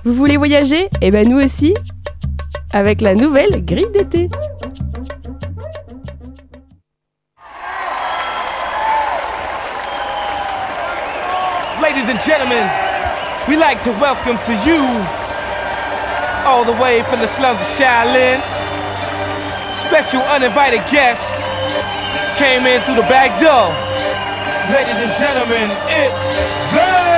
Vous voulez voyager? Eh ben nous aussi, avec la nouvelle grille d'été. Ladies and gentlemen, we like to welcome to you, all the way from the slums of Shaolin, special uninvited guests came in through the back door. Ladies and gentlemen, it's the